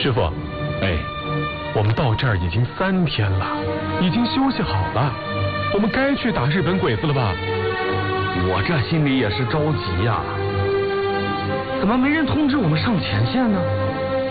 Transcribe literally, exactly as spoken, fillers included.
师傅，哎，我们到这儿已经三天了，已经休息好了，我们该去打日本鬼子了吧？ 我这心里也是着急呀、啊，怎么没人通知我们上前线呢？